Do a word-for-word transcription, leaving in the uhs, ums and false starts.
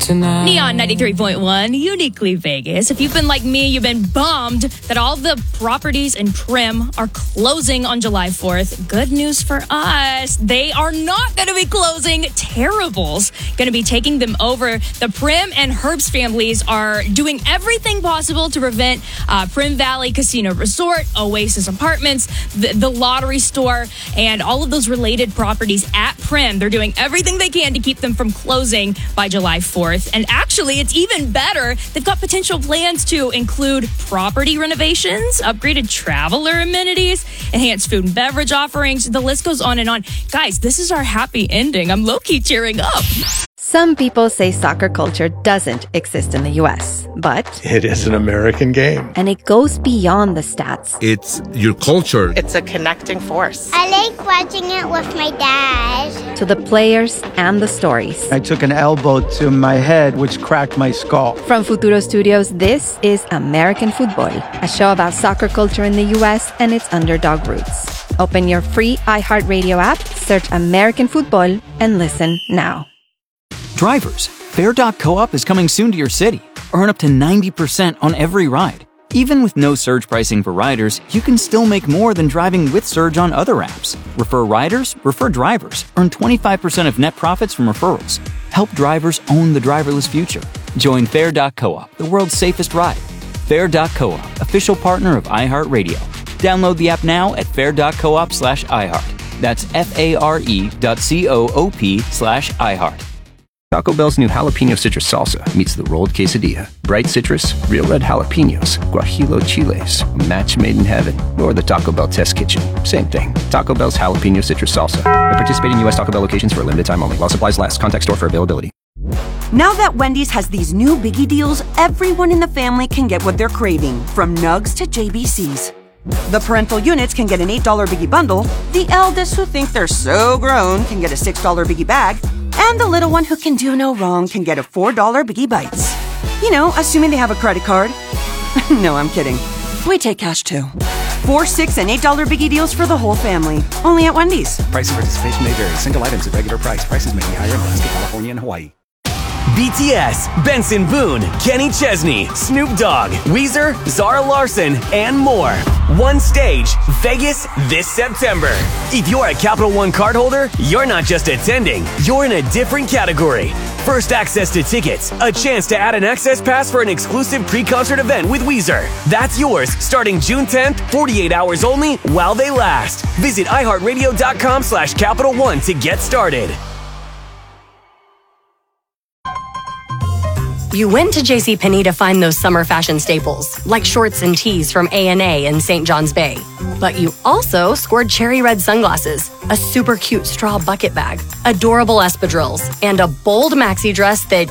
tonight. Neon ninety-three point one, uniquely Vegas. If you've been like me, you've been bummed that all the properties in Prim are closing on July fourth. Good news for us. They are not going to be closing. Terrible's going to be taking them over. The Prim and Herbst families are doing everything possible to prevent uh, Prim Valley Casino Resort, Oasis Apartments, the, the lottery store, and all of those related properties at Prim. They're doing everything they can to keep them from closing by July fourth. And actually, it's even better. They've got potential plans to include property renovations, upgraded traveler amenities, enhanced food and beverage offerings. The list goes on and on. Guys, this is our happy ending. I'm low-key cheering up. Some people say soccer culture doesn't exist in the U S, but it is an American game. And it goes beyond the stats. It's your culture. It's a connecting force. I like watching it with my dad. To the players and the stories. I took an elbow to my head, which cracked my skull. From Futuro Studios, this is American Football, a show about soccer culture in the U S and its underdog roots. Open your free iHeartRadio app, search American Football, and listen now. Drivers, Fair dot co-op is coming soon to your city. Earn up to ninety percent on every ride. Even with no surge pricing for riders, you can still make more than driving with Surge on other apps. Refer riders, refer drivers. Earn twenty-five percent of net profits from referrals. Help drivers own the driverless future. Join Fair dot co-op, the world's safest ride. Fair dot co-op, official partner of iHeartRadio. Download the app now at fair dot coop slash iHeart. That's F-A-R-E dot C-O-O-P slash iHeart. Taco Bell's new jalapeno citrus salsa meets the rolled quesadilla. Bright citrus, real red jalapenos, guajillo chiles, a match made in heaven, or the Taco Bell test kitchen. Same thing. Taco Bell's jalapeno citrus salsa. At participating U S Taco Bell locations for a limited time only. While supplies last. Contact store for availability. Now that Wendy's has these new biggie deals, everyone in the family can get what they're craving, from nugs to J B Cs. The parental units can get an eight dollar biggie bundle, the eldest who think they're so grown can get a six dollar biggie bag, and the little one who can do no wrong can get a four dollar Biggie Bites. You know, assuming they have a credit card. No, I'm kidding. We take cash too. Four, six, and eight dollar Biggie deals for the whole family. Only at Wendy's. Price and participation may vary. Single items at regular price. Prices may be higher in Alaska, California, and Hawaii. B T S, Benson Boone, Kenny Chesney, Snoop Dogg, Weezer, Zara Larson, and more. One stage, Vegas this September. If you're a Capital One cardholder, you're not just attending, you're in a different category. First access to tickets, a chance to add an access pass for an exclusive pre-concert event with Weezer. That's yours starting June tenth, forty-eight hours only while they last. Visit iHeartRadio.com slash Capital One to get started. You went to JCPenney to find those summer fashion staples, like shorts and tees from A and A in Saint John's Bay. But you also scored cherry red sunglasses, a super cute straw bucket bag, adorable espadrilles, and a bold maxi dress that